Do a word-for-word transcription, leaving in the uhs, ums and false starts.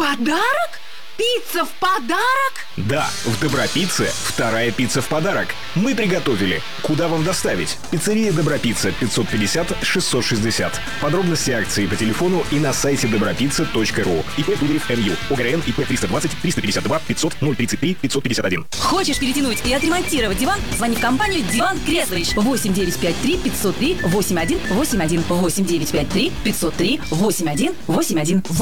Подарок? Пицца в подарок? Да, в Добропицце вторая пицца в подарок. Мы приготовили. Куда вам доставить? Пиццерия Добропицца, пятьсот пятьдесят шестьсот шестьдесят. Подробности акции по телефону и на сайте добропицца точка ру. ИП Дударев МЮ. ОГРН ИП триста двадцать триста пятьдесят два пятьсот ноль тридцать три пятьсот пятьдесят один. Хочешь перетянуть и отремонтировать диван? Звони в компанию «Диван Креслович». восемь девятьсот пятьдесят три пятьсот три восемьдесят один восемьдесят один. восемь девятьсот пятьдесят три пятьсот три восемьдесят один восемьдесят один.